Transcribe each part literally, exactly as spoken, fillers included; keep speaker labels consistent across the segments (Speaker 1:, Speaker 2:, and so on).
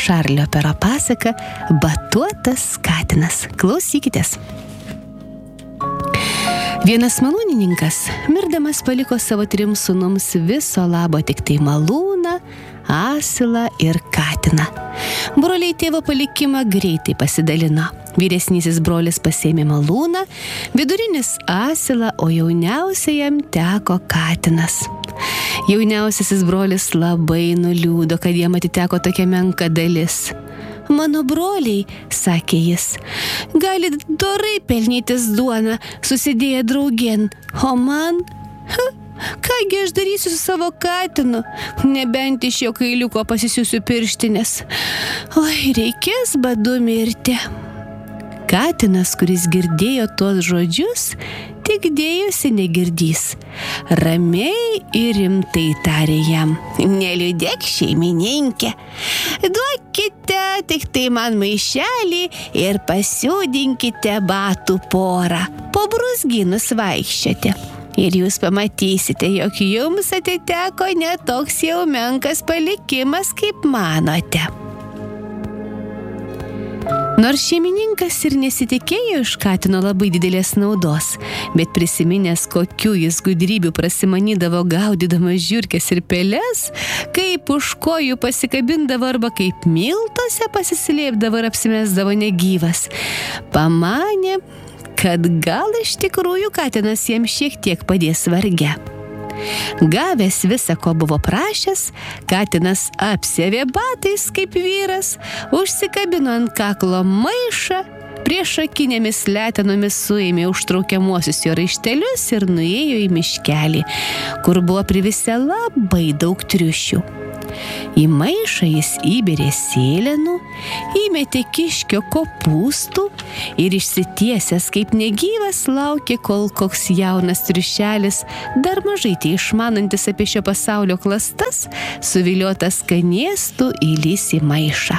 Speaker 1: Šarlio Pero pasaka Batuotas katinas. Klausykitės. Vienas malūnininkas, mirdamas paliko savo trims sūnums viso labo tik tai malūną, asilą ir katiną. Broliai tėvo palikimą greitai pasidalino. Vyresnysis brolis pasėmė malūną, vidurinis asilą, o jauniausiajam teko katinas. Jauniausiasis brolis labai nuliūdo, kad jam atiteko tokia menka dalis. Mano broliai, sakė jis, gali dorai pelnytis duoną, susidėję draugien, o man, ha, kągi aš darysiu su savo katinu, nebent iš jo kailiuko pasisiųsiu pirštinės. Oi, reikės badu mirti. Katinas, kuris girdėjo tuos žodžius, tik dėjosi negirdys. Ramiai ir rimtai tarė jam: neliūdėk, šeimininkė, duokite tik tai man maišelį ir pasiūdinkite batų porą, po brūzgynus vaikščioti. Ir jūs pamatysite, jog jums atiteko ne toks jau menkas palikimas, kaip manote. Nors šeimininkas ir nesitikėjo iš katino labai didelės naudos, bet prisiminęs, kokių jis gudrybių prasimanydavo gaudydamas žiurkes ir peles, kaip už kojų pasikabindavo arba kaip miltose pasislėpdavo ir apsimesdavo negyvas, pamanė, kad gal iš tikrųjų katinas jam šiek tiek padės varge. Gavęs visą, ko buvo prašęs, katinas apsiavė batais kaip vyras, užsikabino ant kaklo maišą, priešakinėmis letenomis suėmė užtraukiamuosius jo raištelius ir nuėjo į miškelį, kur buvo privisę labai daug triušių. Į maišą jis įbėrė sėlenų, įmetė kiškio kopūstų ir išsitiesęs kaip negyvas laukė, kol koks jaunas triušelis, dar mažai tai išmanantis apie šio pasaulio klastas, suviliotas skanėstų įlys į maišą.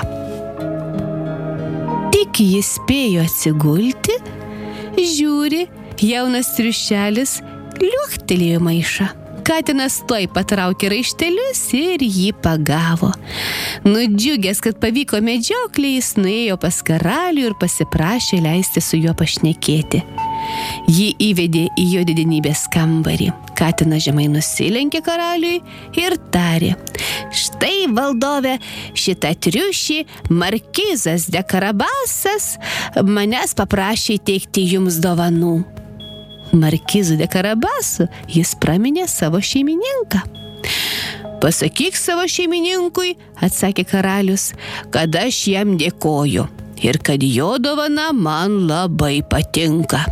Speaker 1: Tik jis spėjo atsigulti, žiūri, jaunas triušelis liuoktelėjo maišą. Katinas tuoj patraukė raištelius ir jį pagavo. Nudžiugęs, kad pavyko medžioklė, jis nuėjo pas karalių ir pasiprašė leisti su juo pašnekėti. Jį įvedė į jo didenybės kambarį. Katinas žemai nusilenkė karaliui ir tarė: štai, valdove, šitą triušį Markizas de Karabasas manęs paprašė teikti jums dovanų. Markizu de Karabasu jis praminė savo šeimininką. Pasakyk savo šeimininkui, atsakė karalius, kad aš jam dėkoju ir kad jo dovana man labai patinka.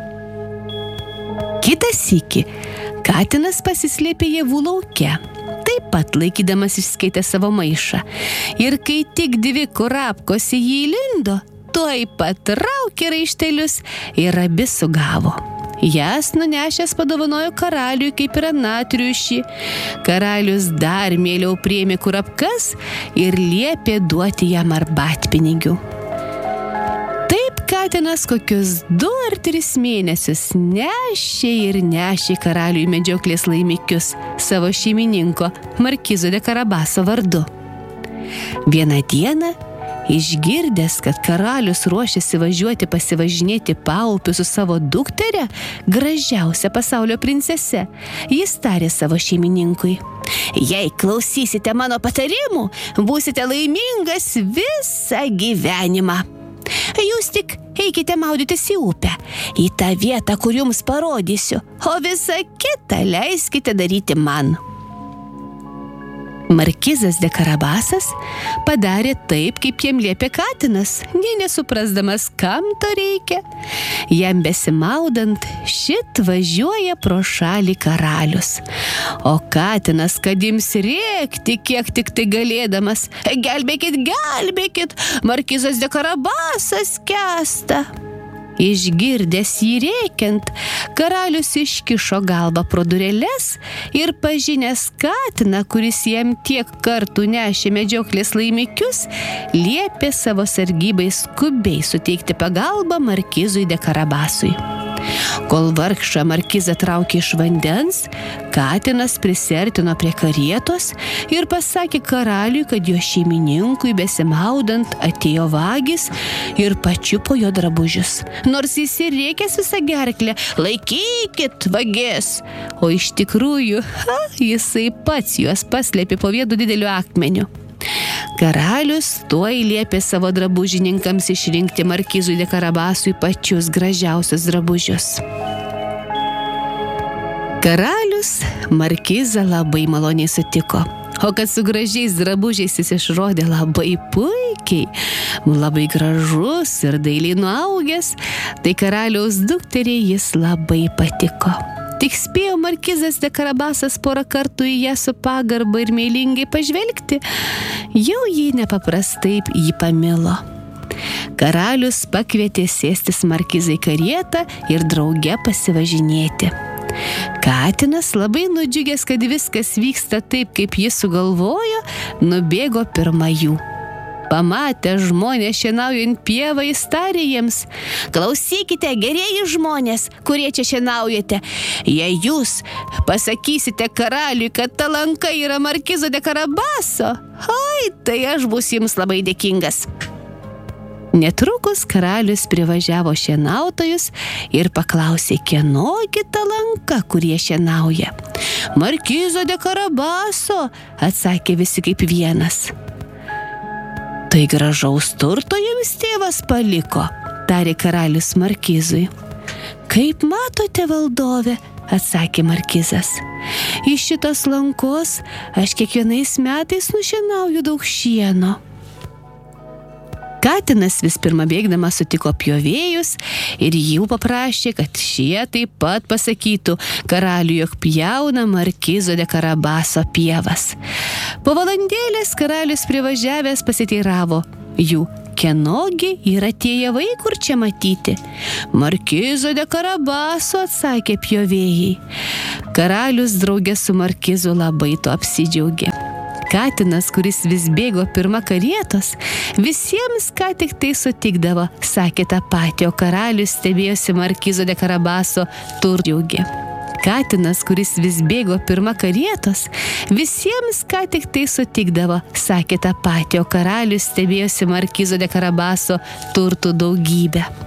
Speaker 1: Kitą sykį katinas pasislėpė javų lauke, taip pat laikydamas išskaitę savo maišą. Ir kai tik dvi kurapkos į jį įlindo, tuoj pat raukė raištelius ir abi sugavo. Jas nunešęs padovanojo karaliui kaip ir aną triušį. Karalius dar mieliau priėmė kurapkas ir liepė duoti jam arbatpinigių. Taip katinas kokius du ar tris mėnesius nešė ir nešė karaliui medžioklės laimikius savo šeimininko Markizo de Karabaso vardu. Vieną dieną, išgirdęs, kad karalius ruošiasi važiuoti pasivažinėti paupiu su savo dukteria, gražiausia pasaulio princese, jis tarė savo šeimininkui: jei klausysite mano patarimų, būsite laimingas visą gyvenimą. Jūs tik eikite maudytis į upę, į tą vietą, kur jums parodysiu, o visą kitą leiskite daryti man. Markizas de Karabasas padarė taip, kaip jam liepė katinas, nė nesuprasdamas, kam to reikia. Jam besimaudant, šit važiuoja pro šalį karalius. O katinas, kad ims rėkti, kiek tik tai galėdamas: gelbėkit, gelbėkit, Markizas de Karabasas skęsta. Išgirdęs jį rėkiant, karalius iškišo galvą pro dureles ir pažinęs katiną, kuris jam tiek kartų nešė medžioklės laimikius, liepė savo sargybai skubiai suteikti pagalbą Markizui de Karabasui. Kol vargšą markizą traukė iš vandens, katinas prisiartino prie karietos ir pasakė karaliui, kad jo šeimininkui besimaudant atėjo vagis ir pačiupo jo drabužius. Nors jis ir rėkęs visą gerklę, laikykit vagis, o iš tikrųjų, ha, jisai pats juos paslėpė po vienu dideliu akmeniu. Karalius tuoj liepė savo drabužininkams išrinkti markizui de Karabasui pačius gražiausius drabužius. Karalius markizą labai maloniai sutiko, o kad su gražiais drabužiais jis išrodė labai puikiai, labai gražus ir dailiai nuaugęs, tai karaliaus dukteriai jis labai patiko. Tik spėjo markizas de Karabasas porą kartų į ją su pagarba ir meilingai pažvelgti, jau jį nepaprastai jį pamilo. Karalius pakvietė sėstis markizai karietą ir drauge pasivažinėti. Katinas, labai nudžiugęs, kad viskas vyksta taip, kaip jis sugalvojo, nubėgo pirma jų. Pamatę žmonės šienaujant pievą, jis tarė jiems: klausykite, gerieji žmonės, kurie čia šienaujate, jei jūs pasakysite karaliui, kad ta lanka yra markizo de Karabaso, oi, tai aš būsiu jums labai dėkingas. Netrukus karalius privažiavo šienautojus ir paklausė, kieno kita lanka, kurie šienauja. Markizo de Karabaso, atsakė visi kaip vienas. Tai gražaus turto jums tėvas paliko, tarė karalius markizui. Kaip matote, valdove, atsakė markizas, iš šitos lankos aš kiekvienais metais nušienauju daug šieno. Katinas vis pirma bėgdamas sutiko pjovėjus ir jų paprašė, kad šie taip pat pasakytų karaliui, jog pjauna markizo de Karabaso pievas. Po valandėlės karalius privažiavęs pasiteiravo jų, kienogi yra tie javai, kur čia matyti. Markizo de Karabaso, atsakė pjovėjai. Karalius draugė su markizu labai to apsidžiaugė. Katinas, kuris vis bėgo pirma karietos, visiems ką tik tai sutikdavo, sakė tą patį, o karalius stebėjosi markizo de Karabaso turtdžiaugė. Katinas, kuris vis bėgo pirma karietos, visiems ką tik tai sutikdavo, sakė tą patį, o karalius stebėjosi markizo de Karabaso turtų daugybę.